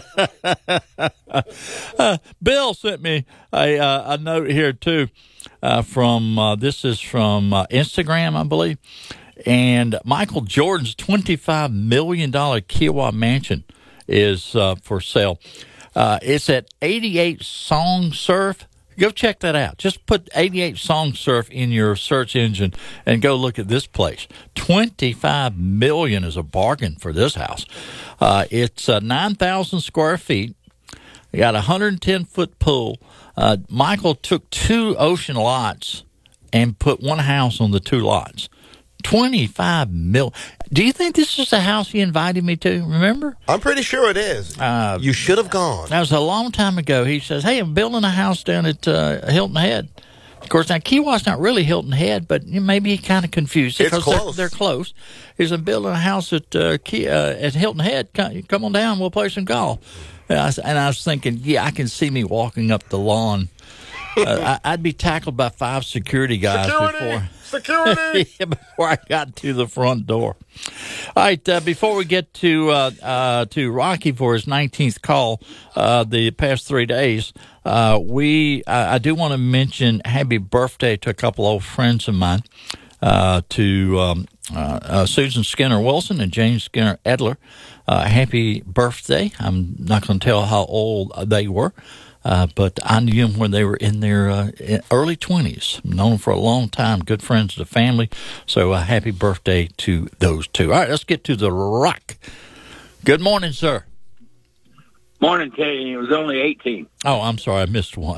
Bill sent me a note here, too, from this is from Instagram, I believe. And Michael Jordan's $25 million Kiowa mansion is for sale. It's at 88 Song Surf. Go check that out. Just put 88 Song Surf in your search engine and go look at this place. $25 million is a bargain for this house. It's 9,000 square feet. You got a 110-foot pool. Michael took 2 ocean lots and put one house on the 2 lots. $25 million. Do you think this is the house he invited me to? Remember? I'm pretty sure it is. You should have gone. That was a long time ago. He says, hey, I'm building a house down at Hilton Head. Of course, now, Kiowa's not really Hilton Head, but maybe he kind of confused it. It's close. They're close. He says, I'm building a house at Hilton Head. Come on down. We'll play some golf. And I was thinking, I can see me walking up the lawn. I'd be tackled by 5 security guys before I got to the front door. All right, before we get to Rocky for his 19th call the past 3 days, I do want to mention happy birthday to a couple old friends of mine, to Susan Skinner Wilson and James Skinner Edler. Happy birthday. I'm not going to tell how old they were. But I knew them when they were in their early 20s. Known them for a long time. Good friends of the family. So happy birthday to those two. All right, let's get to the Rock. Good morning, sir. Morning, Teddy. It was only 18. Oh, I'm sorry. I missed one.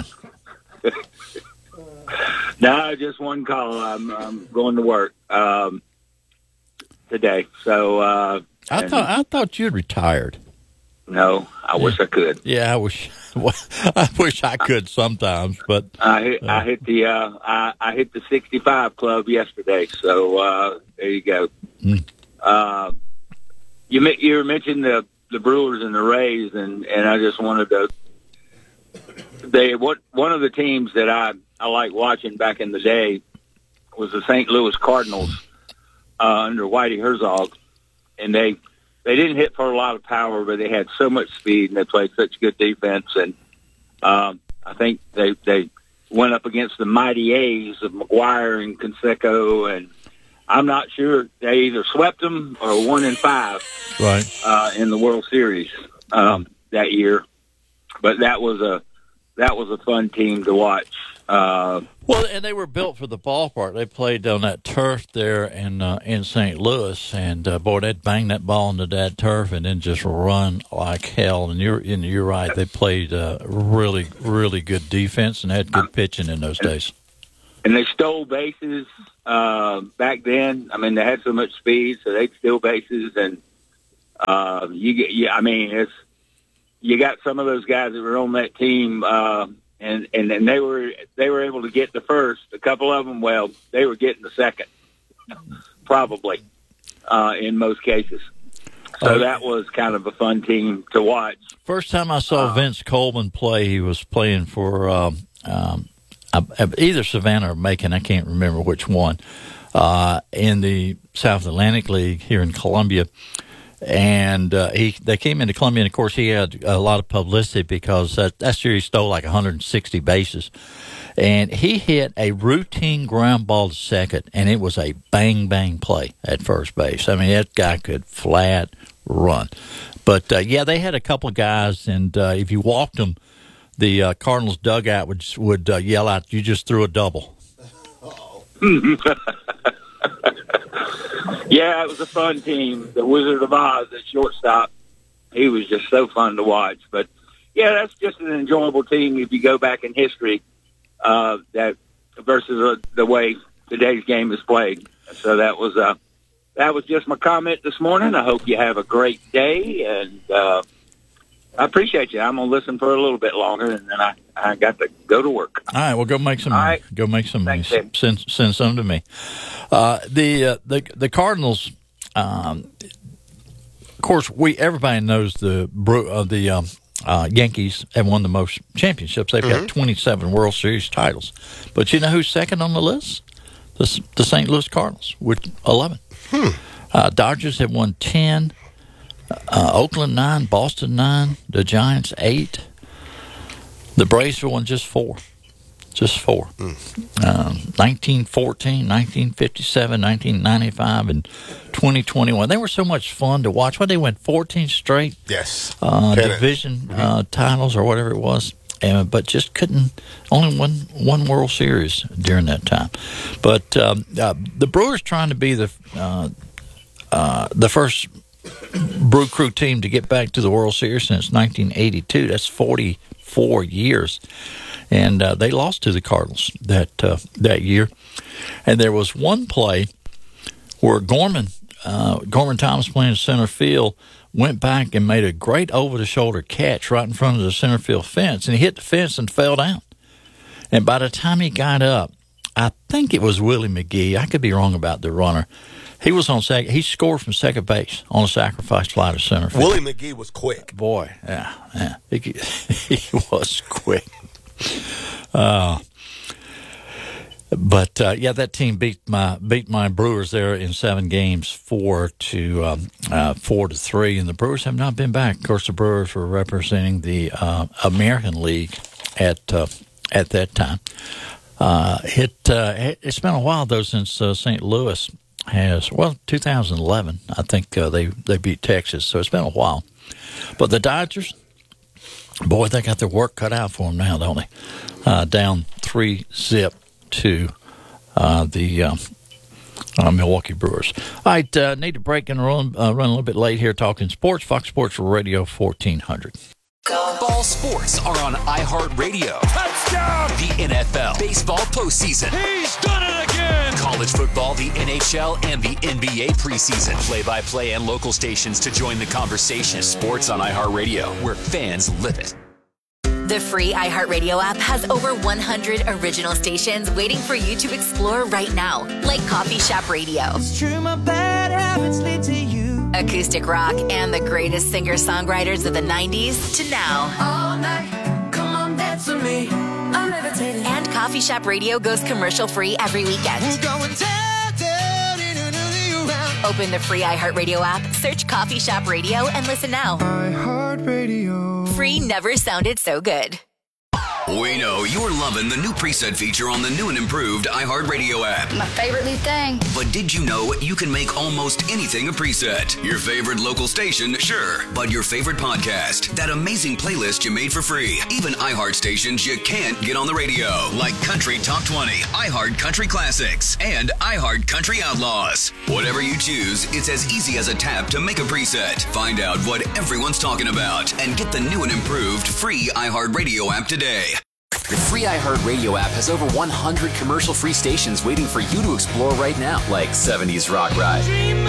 No, just one call. I'm going to work today. So I thought you'd retired. No, I wish I could. Yeah, I wish I could sometimes, but I hit the 65 club yesterday. So there you go. You mentioned the Brewers and the Rays, and I just wanted to. One of the teams that I like watching back in the day was the St. Louis Cardinals under Whitey Herzog, and they didn't hit for a lot of power, but they had so much speed and they played such good defense. And I think they went up against the mighty A's of McGuire and Canseco, and I'm not sure they either swept them or 1-5 in the World Series that year. But that was a fun team to watch Well, and they were built for the ballpark. They played on that turf there in St. Louis, and boy, they'd bang that ball into that turf and then just run like hell. And you're right. They played really, really good defense and had good pitching in those days. And they stole bases back then. I mean, they had so much speed, so they'd steal bases. And you got some of those guys that were on that team. And they were able to get the first. A couple of them, well, they were getting the second, probably, in most cases. So that was kind of a fun team to watch. First time I saw Vince Coleman play, he was playing for either Savannah or Macon, I can't remember which one, in the South Atlantic League here in Columbia. And they came into Columbia, and of course he had a lot of publicity because that year he stole like 160 bases. And he hit a routine ground ball to second, and it was a bang-bang play at first base. I mean, that guy could flat run. But, they had a couple of guys, and if you walked them, the Cardinals dugout would yell out, "You just threw a double." Yeah, it was a fun team. The Wizard of Oz at shortstop, he was just so fun to watch. But, yeah, that's just an enjoyable team if you go back in history that versus the way today's game is played. So that was just my comment this morning. I hope you have a great day, and I appreciate you. I'm going to listen for a little bit longer, and then I got to go to work. All right, well, go make some. Right. Go make some. Thanks, send some to me. The Cardinals. Of course, everybody knows the Yankees have won the most championships. They've got 27 World Series titles. But you know who's second on the list? The St. Louis Cardinals with 11. Dodgers have won 10. Oakland 9, Boston 9, the Giants 8. The Braves won just 4. 1914, 1957, 1995, and 2021. They were so much fun to watch. They went 14 straight division titles or whatever it was, but just couldn't. Only one World Series during that time. But the Brewers trying to be the first Brew Crew team to get back to the World Series since 1982. That's 44 years. And they lost to the Cardinals that year. And there was one play where Gorman Thomas playing center field went back and made a great over-the-shoulder catch right in front of the center field fence. And he hit the fence and fell down. And by the time he got up, I think it was Willie McGee. I could be wrong about the runner. He was on second. He scored from second base on a sacrifice fly to center field. Willie McGee was quick. Boy, yeah. He was quick. That team beat my Brewers there in 7 games, 4-3, and the Brewers have not been back. Of course, the Brewers were representing the American League at that time. It's been a while though since St. Louis has 2011. I think they beat Texas, so it's been a while. But the Dodgers, boy, they got their work cut out for them now, don't they? Down 3-0 to the Milwaukee Brewers. All right, need to break and run a little bit late here talking sports. Fox Sports Radio 1400. Ball sports are on iHeartRadio. Touchdown! The NFL, baseball postseason. He's done it again! College football, the NHL, and the NBA preseason. Play-by-play and local stations to join the conversation. Sports on iHeartRadio, where fans live it. The free iHeartRadio app has over 100 original stations waiting for you to explore right now, like Coffee Shop Radio. It's true, my bad habits lead to you. Acoustic rock and the greatest singer-songwriters of the 90s to now. All night, come on, dance with me. I'm levitating. And Coffee Shop Radio goes commercial-free every weekend. We're going down, around. Open the free iHeartRadio app, search Coffee Shop Radio, and listen now. iHeartRadio. Free never sounded so good. We know you're loving the new preset feature on the new and improved iHeartRadio app. My favorite new thing. But did you know you can make almost anything a preset? Your favorite local station, sure. But your favorite podcast, that amazing playlist you made for free. Even iHeart stations you can't get on the radio, like Country Top 20, iHeart Country Classics, and iHeart Country Outlaws. Whatever you choose, it's as easy as a tap to make a preset. Find out what everyone's talking about and get the new and improved free iHeartRadio app today. The free iHeartRadio app has over 100 commercial-free stations waiting for you to explore right now, like 70s Rock Ride,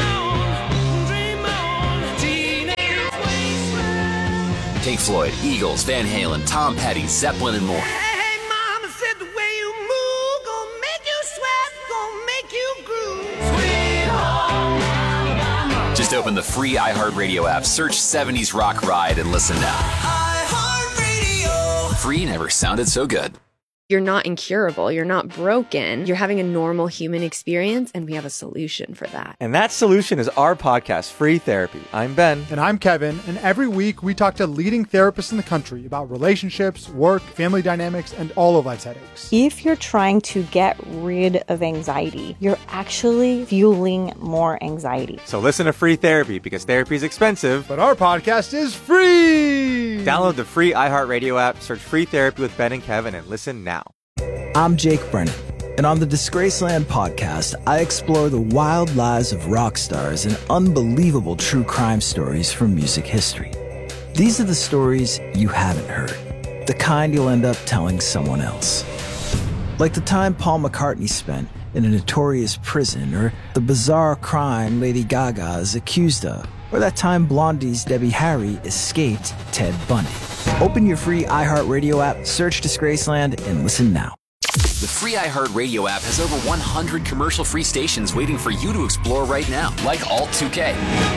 Pink Floyd, Eagles, Van Halen, Tom Petty, Zeppelin, and more. Hey, mama said the way you move gonna make you sweat, gonna make you groove. Sweet home Alabama. Just open the free iHeartRadio app, search 70s Rock Ride, and listen now. Free never sounded so good. You're not incurable. You're not broken. You're having a normal human experience, and we have a solution for that. And that solution is our podcast, Free Therapy. I'm Ben. And I'm Kevin. And every week we talk to leading therapists in the country about relationships, work, family dynamics, and all of life's headaches. If you're trying to get rid of anxiety, you're actually fueling more anxiety. So listen to Free Therapy, because therapy is expensive. But our podcast is free! Download the free iHeartRadio app, search Free Therapy with Ben and Kevin, and listen now. I'm Jake Brennan, and on the Disgraceland podcast, I explore the wild lives of rock stars and unbelievable true crime stories from music history. These are the stories you haven't heard, the kind you'll end up telling someone else. Like the time Paul McCartney spent in a notorious prison, or the bizarre crime Lady Gaga is accused of, or that time Blondie's Debbie Harry escaped Ted Bundy. Open your free iHeartRadio app, search Disgraceland, and listen now. The free iHeartRadio app has over 100 commercial-free stations waiting for you to explore right now, like Alt 2K,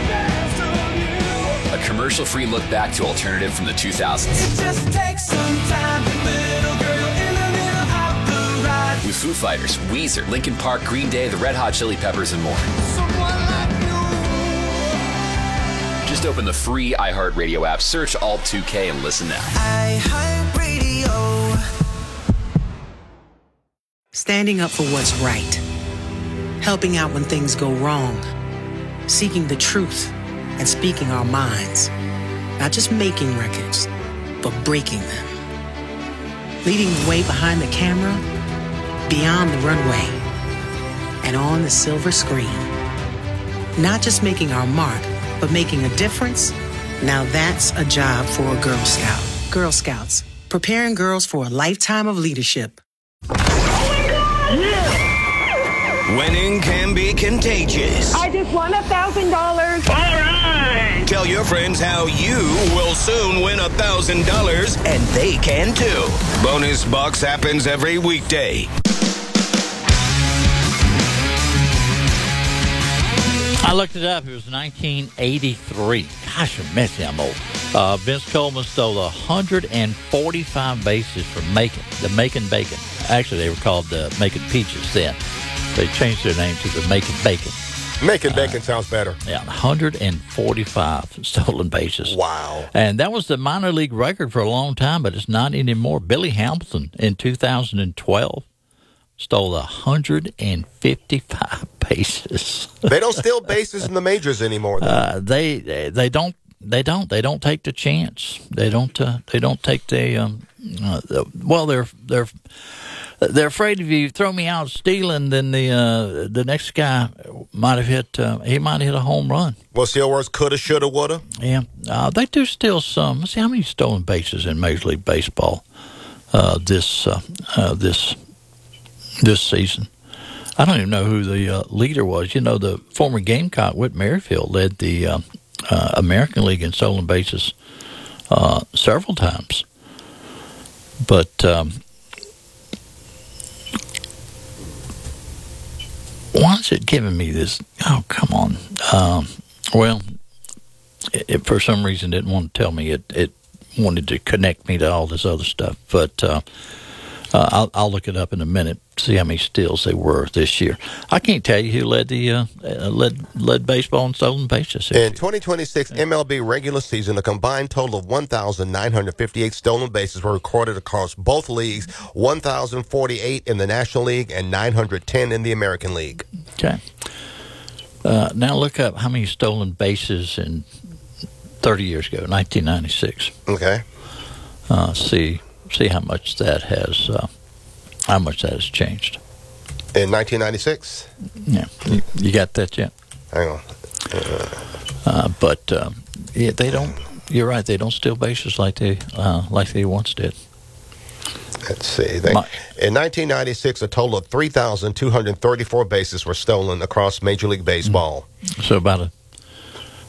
a commercial-free look back to alternative from the 2000s. It just takes some time, little girl in the middle of the ride. With Foo Fighters, Weezer, Linkin Park, Green Day, the Red Hot Chili Peppers, and more. Just open the free iHeartRadio app, search Alt 2K, and listen now. iHeartRadio. Standing up for what's right. Helping out when things go wrong. Seeking the truth and speaking our minds. Not just making records, but breaking them. Leading the way behind the camera, beyond the runway, and on the silver screen. Not just making our mark, but making a difference. Now that's a job for a Girl Scout. Girl Scouts, preparing girls for a lifetime of leadership. Yeah. Winning can be contagious. I just won $1,000. All right. Tell your friends how you will soon win $1,000, and they can too. Bonus Bucks happens every weekday. I looked it up. It was 1983. Gosh, I'm old. Vince Coleman stole 145 bases from Macon, the Macon Bacon. Actually, they were called the Macon Peaches then. They changed their name to the Macon Bacon. Macon Bacon sounds better. Yeah, 145 stolen bases. Wow. And that was the minor league record for a long time, but it's not anymore. Billy Hamilton in 2012 stole 155 bases. They don't steal bases in the majors anymore. They don't take the chance. They don't take the well, they're afraid if you throw me out stealing, then the next guy might have hit a home run. Well, still worse, coulda, shoulda, woulda. Yeah, they do steal some. Let's see how many stolen bases in Major League Baseball this season. I don't even know who the leader was. You know, the former Gamecock, Whit Merrifield, led the American League in stolen bases several times. But why is it giving me this? Oh, come on. Well, it for some reason didn't want to tell me. It wanted to connect me to all this other stuff. But I'll look it up in a minute. see how many steals they were this year. I can't tell you who led the led baseball in stolen bases. In 2026 MLB regular season, a combined total of 1,958 stolen bases were recorded across both leagues, 1,048 in the National League and 910 in the American League. Okay. Now look up how many stolen bases in 30 years ago, 1996. Okay. See how much that has changed. In 1996? Yeah. You got that yet? Hang on. Yeah, they don't. You're right. They don't steal bases like they once did. Let's see. In 1996, a total of 3,234 bases were stolen across Major League Baseball. So about